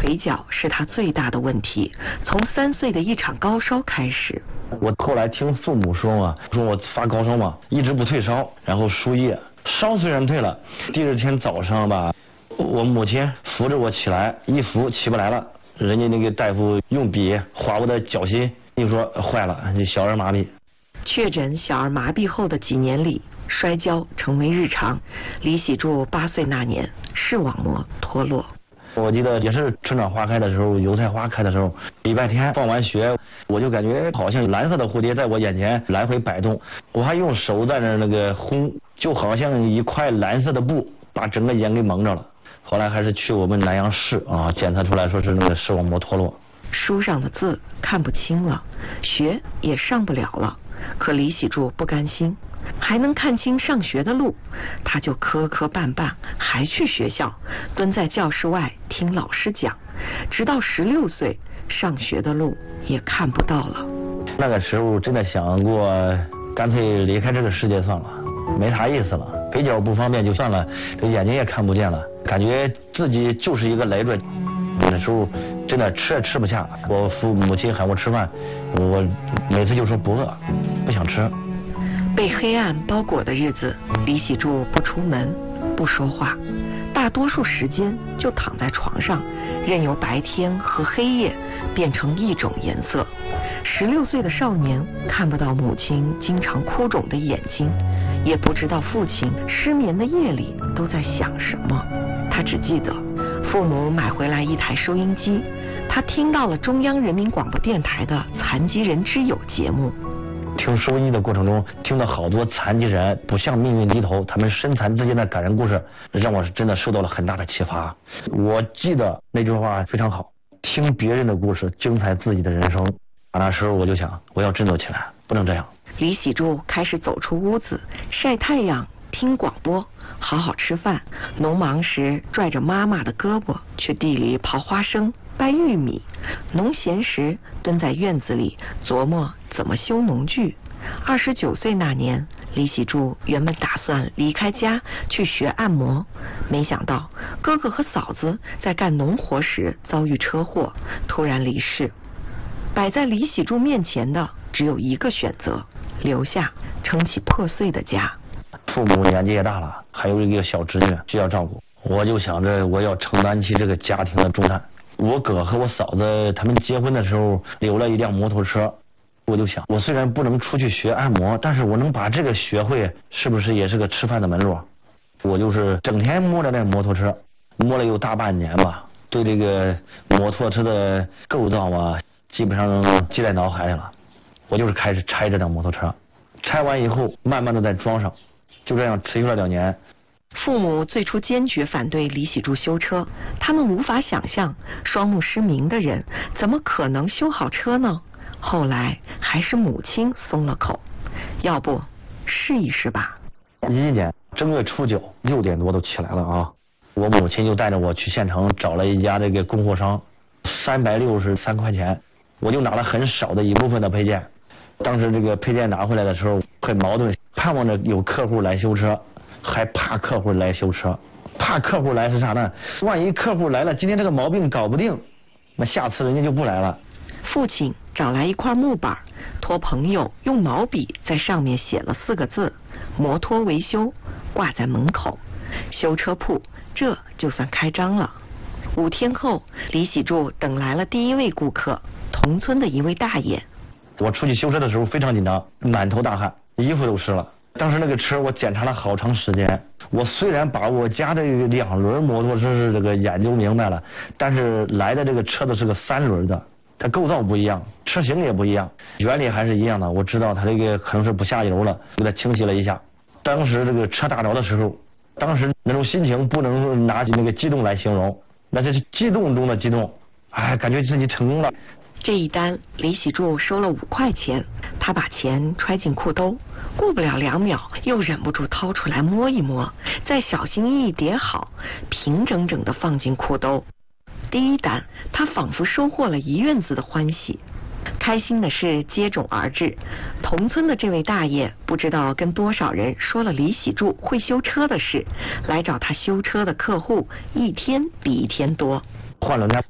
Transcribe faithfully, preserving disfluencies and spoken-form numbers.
腿脚是他最大的问题，从三岁的一场高烧开始。 我后来听父母说嘛，说我发高烧嘛，一直不退烧，然后输液，烧虽然退了，第二天早上吧，我母亲扶着我起来，一扶起不来了，人家那个大夫用笔划我的脚心，就说坏了，这小儿麻痹。 确诊小儿麻痹后的几年里，摔跤成为日常。李喜柱八岁那年，视网膜脱落。 我记得也是春暖花开的时候，油菜花开的时候，礼拜天放完学，我就感觉好像蓝色的蝴蝶在我眼前来回摆动，我还用手在那那个轰，就好像一块蓝色的布把整个眼给蒙着了。后来还是去我们南阳市啊，检测出来说是那个视网膜脱落。 书上的字看不清了，学也上不了了，可李喜柱不甘心，还能看清上学的路，他就磕磕绊绊还去学校，蹲在教室外听老师讲，直到十六岁，上学的路也看不到了。 那个时候真的想过，干脆离开这个世界算了，没啥意思了，腿脚不方便就算了，这眼睛也看不见了，感觉自己就是一个累赘。那时候真的吃也吃不下，我父母亲喊我吃饭，我每次就说不饿，不想吃。 被黑暗包裹的日子，李喜柱不出门，不说话，大多数时间就躺在床上，任由白天和黑夜变成一种颜色。十六岁的少年看不到母亲经常哭肿的眼睛，也不知道父亲失眠的夜里都在想什么。他只记得父母买回来一台收音机，他听到了中央人民广播电台的残疾人之友节目。 听收音的过程中，听到好多残疾人不向命运低头，他们身残之间的感人故事，让我是真的受到了很大的启发。我记得那句话非常好，听别人的故事，精彩自己的人生。那时候我就想，我要振作起来，不能这样。 李喜柱开始走出屋子，晒太阳，听广播，好好吃饭。农忙时拽着妈妈的胳膊去地里刨花生、掰玉米，农闲时蹲在院子里琢磨怎么修农具。二十九岁那年，李喜柱原本打算离开家去学按摩，没想到哥哥和嫂子在干农活时遭遇车祸，突然离世。摆在李喜柱面前的只有一个选择，留下撑起破碎的家。 父母年纪也大了，还有一个小侄女需要照顾，我就想着我要承担起这个家庭的重担。我哥和我嫂子他们结婚的时候留了一辆摩托车，我就想，我虽然不能出去学按摩，但是我能把这个学会，是不是也是个吃饭的门路？我就是整天摸着那摩托车，摸了有大半年吧，对这个摩托车的构造啊，基本上记在脑海里了。我就是开始拆这辆摩托车，拆完以后慢慢的再装上，就这样持续了两年。 父母最初坚决反对李喜柱修车，他们无法想象双目失明的人怎么可能修好车呢？后来还是母亲松了口，要不试一试吧。 一一年正月初九六点多都起来了啊，我母亲就带着我去县城找了一家这个供货商，三百六十三块钱，我就拿了很少的一部分的配件。当时这个配件拿回来的时候很矛盾，盼望着有客户来修车，还怕客户来修车。怕客户来是啥呢？万一客户来了，今天这个毛病搞不定，那下次人家就不来了。 父亲找来一块木板，托朋友用毛笔在上面写了四个字：摩托维修，挂在门口。修车铺这就算开张了。五天后，李喜柱等来了第一位顾客，同村的一位大爷。 我出去修车的时候非常紧张，满头大汗，衣服都湿了。当时那个车我检查了好长时间，我虽然把我家的两轮摩托车是这个研究明白了，但是来的这个车子是个三轮的，它构造不一样，车型也不一样，原理还是一样的。我知道它这个可能是不下油了，给它清洗了一下。当时这个车打着的时候，当时那种心情不能拿起那个激动来形容，那这是激动中的激动，哎，感觉自己成功了。 这一单李喜柱收了五块钱，他把钱揣进裤兜，过不了两秒又忍不住掏出来摸一摸，再小心翼翼叠好，平整整地放进裤兜。第一单他仿佛收获了一院子的欢喜。开心的事接踵而至，同村的这位大爷不知道跟多少人说了李喜柱会修车的事，来找他修车的客户一天比一天多。 换了家